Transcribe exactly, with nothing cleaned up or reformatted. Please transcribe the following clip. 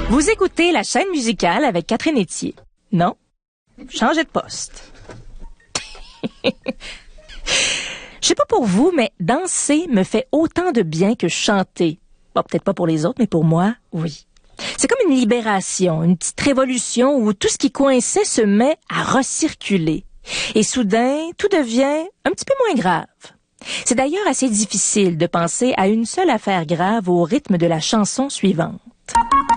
Vous écoutez la chaîne musicale avec Catherine Etier. Non? Changez de poste. Je sais pas pour vous, mais danser me fait autant de bien que chanter. Bon, peut-être pas pour les autres, mais pour moi, oui. C'est comme une libération, une petite révolution où tout ce qui coinçait se met à recirculer. Et soudain, tout devient un petit peu moins grave. C'est d'ailleurs assez difficile de penser à une seule affaire grave au rythme de la chanson suivante.